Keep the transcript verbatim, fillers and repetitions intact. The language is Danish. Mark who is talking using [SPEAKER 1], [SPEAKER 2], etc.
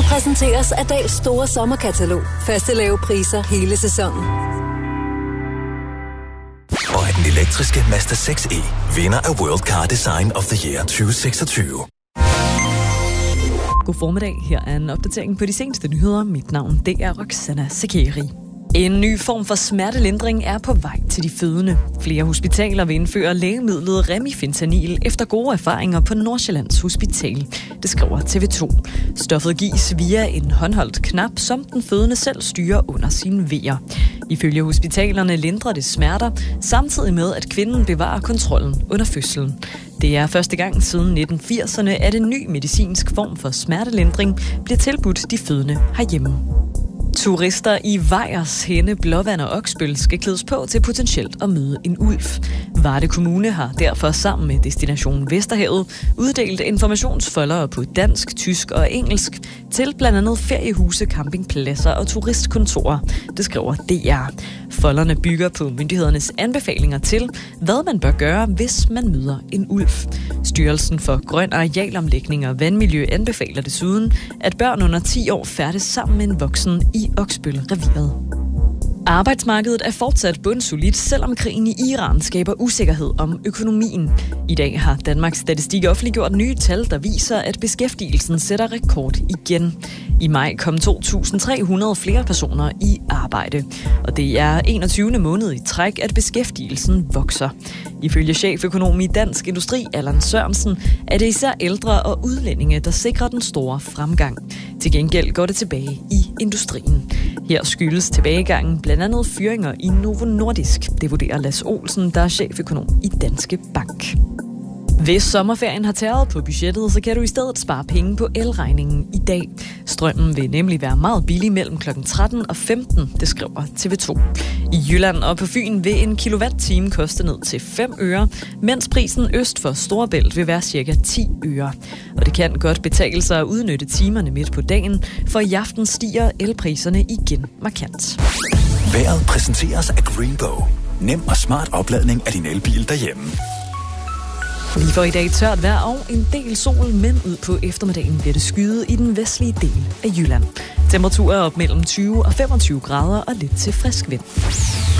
[SPEAKER 1] præsenteres af Dahls store sommerkatalog. Faste lave priser hele sæsonen.
[SPEAKER 2] Og af den elektriske Mazda seks e, vinder af World Car Design of the Year tyve seksogtyve.
[SPEAKER 3] God formiddag. Her er en opdatering på de seneste nyheder. Mit navn, det er Roxana Sakeri. En ny form for smertelindring er på vej til de fødende. Flere hospitaler vil indføre lægemidlet Remifentanil efter gode erfaringer på Nordsjællands Hospital. Det skriver T V to. Stoffet gives via en håndholdt knap, som den fødende selv styrer under sine vejer. Ifølge hospitalerne lindrer det smerter, samtidig med at kvinden bevarer kontrollen under fødslen. Det er første gang siden nitten firserne, at en ny medicinsk form for smertelindring bliver tilbudt de fødende herhjemme. Turister i Vejers, Henne, Blåvand og Oksbøl skal klædes på til potentielt at møde en ulv. Varde Kommune har derfor sammen med Destination Vesterhavet uddelt informationsfoldere på dansk, tysk og engelsk til blandt andet feriehuse, campingpladser og turistkontorer. Det skriver D R. Folderne bygger på myndighedernes anbefalinger til, hvad man bør gøre, hvis man møder en ulv. Styrelsen for Grøn Arealomlægning og Vandmiljø anbefaler desuden, at børn under ti år færdes sammen med en voksen i Oksbøl-reviret. Arbejdsmarkedet er fortsat bundsolidt, selvom krigen i Iran skaber usikkerhed om økonomien. I dag har Danmarks Statistik offentliggjort nye tal, der viser, at beskæftigelsen sætter rekord igen. I maj kom to tusind tre hundrede flere personer i arbejde, og det er enogtyvende måned i træk, at beskæftigelsen vokser. Ifølge cheføkonom i Dansk Industri, Allan Sørensen, er det især ældre og udlændinge, der sikrer den store fremgang. Til gengæld går det tilbage i industrien. Her skyldes tilbagegangen blandt andet fyringer i Novo Nordisk. Det vurderer Lasse Olsen, der er cheføkonom i Danske Bank. Hvis sommerferien har tæret på budgettet, så kan du i stedet spare penge på elregningen i dag. Strømmen vil nemlig være meget billig mellem klokken tretten og femten, det skriver T V to. I Jylland og på Fyn vil en kilowatt-time koste ned til fem øre, mens prisen øst for Storebælt vil være cirka ti øre. Og det kan godt betale sig at udnytte timerne midt på dagen, for i aften stiger elpriserne igen markant.
[SPEAKER 2] Vejret præsenteres af Greenbow. Nem og smart opladning af din elbil derhjemme.
[SPEAKER 3] Vi får i dag tørt vejr og en del sol, men ud på eftermiddagen bliver det skyet i den vestlige del af Jylland. Temperaturer op mellem tyve og femogtyve grader og lidt til frisk vind.